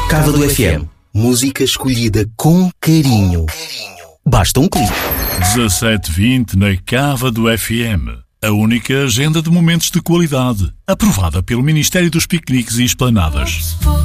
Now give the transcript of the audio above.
Cava do FM. Música escolhida com carinho. Basta um clique. 17:20 na Cava do FM. A única agenda de momentos de qualidade, aprovada pelo Ministério dos Piqueniques e Esplanadas.